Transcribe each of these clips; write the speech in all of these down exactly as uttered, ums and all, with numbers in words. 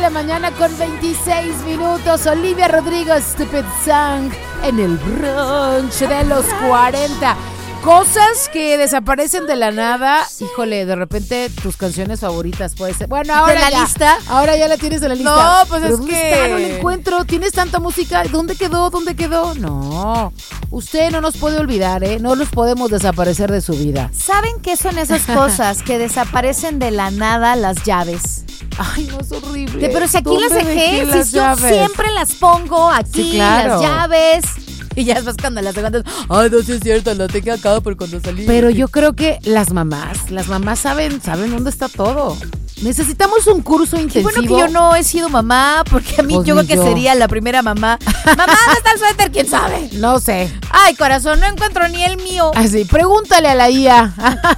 la mañana con veintiséis minutos. Olivia Rodrigo, Stupid Song, en el brunch de los cuarenta. Cosas que desaparecen de la nada. Híjole, de repente tus canciones favoritas puede ser. Bueno, ahora ¿De la ya, lista? Ahora ya la tienes en la lista. No, pues Pero es ¿dónde que... está? No la encuentro. Tienes tanta música. ¿Dónde quedó? ¿Dónde quedó? No. Usted no nos puede olvidar, ¿eh? No nos podemos desaparecer de su vida. ¿Saben qué son esas cosas que desaparecen de la nada? Las llaves. Ay, no, es horrible. De, pero si aquí las ¿Dónde dejé, las si yo llaves? siempre las pongo aquí, Sí, claro. las llaves. Y ya después cuando las encuentras, ay, no, sí es cierto, la tengo acá, pero cuando salí. Pero yo creo que las mamás, las mamás saben, saben dónde está todo. Necesitamos un curso Qué intensivo. bueno que yo no he sido mamá, porque a mí Pues yo ni creo que yo. sería la primera mamá. Mamá, ¿dónde está el suéter? ¿Quién sabe? No sé. Ay, corazón, no encuentro ni el mío. Así, pregúntale a la I A.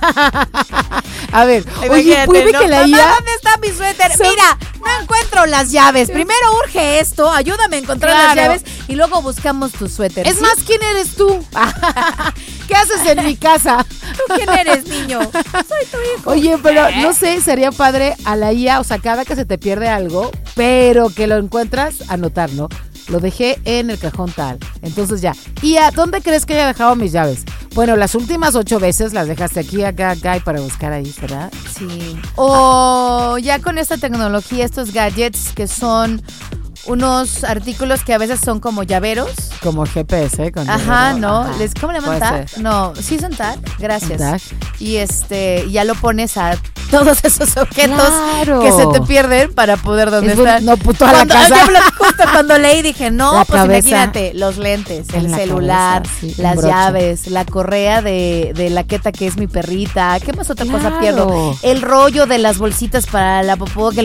A ver, oye, Imagínate, puede ¿no? que la Mamá, I A... ¿dónde está mi suéter? Son- Mira, no encuentro las llaves. Primero urge esto, ayúdame a encontrar Claro. las llaves y luego buscamos tu suéter. Es ¿sí? más, ¿quién eres tú? ¿Qué haces en mi casa? ¿Tú quién eres, niño? Soy tu hijo. Oye, pero no sé, sería padre a la I A, o sea, cada que se te pierde algo, pero que lo encuentras, anotar, ¿no? Lo dejé en el cajón tal. Entonces ya. ¿Y a dónde crees que haya dejado mis llaves? Bueno, las últimas ocho veces las dejaste aquí, acá, acá y para buscar ahí, ¿será? Sí. O ya con esta tecnología, estos gadgets que son unos artículos que a veces son como llaveros. Como G P S, ¿eh? Con Ajá, dinero. ¿no? Ajá. Les, ¿Cómo le llaman Puede tag? ser. No, sí son tag. Gracias. Tag. Y este, ya lo pones a todos esos objetos Claro. que se te pierden para poder dónde Es bueno, están. no, pues toda la Cuando- casa. yo lo- justo cuando leí dije, no, La pues cabeza. imagínate, los lentes, En el la celular, cabeza, sí, un las broche. llaves, la correa de, de la queta que es mi perrita. ¿Qué más otra cosa Claro. pierdo? El rollo de las bolsitas para la popó que